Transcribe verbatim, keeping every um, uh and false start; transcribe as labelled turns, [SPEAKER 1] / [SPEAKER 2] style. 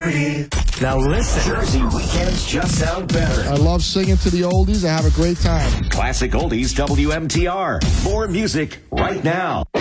[SPEAKER 1] Now listen.
[SPEAKER 2] Jersey weekends just sound better.
[SPEAKER 3] I love singing to the oldies. I have a great time.
[SPEAKER 2] Classic Oldies W M T R. More music right now.